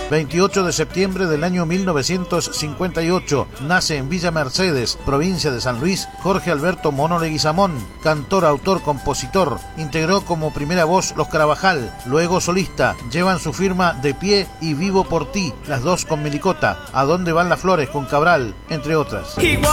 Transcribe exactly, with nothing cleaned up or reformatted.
veintiocho de septiembre del año mil novecientos cincuenta y ocho, nace en Villa Mercedes, provincia de San Luis, Jorge Alberto Mono Leguizamón, cantor, autor, compositor. Integró como primera voz Los Carabajal, luego solista. Llevan su firma De Pie y Vivo por Ti, las dos con Melicota, A Dónde Van las Flores con Cabral, entre otras. Igual.